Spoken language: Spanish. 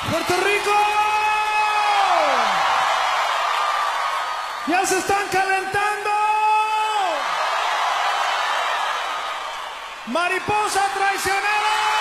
Puerto Rico. Ya se están calentando. Mariposa traicionera.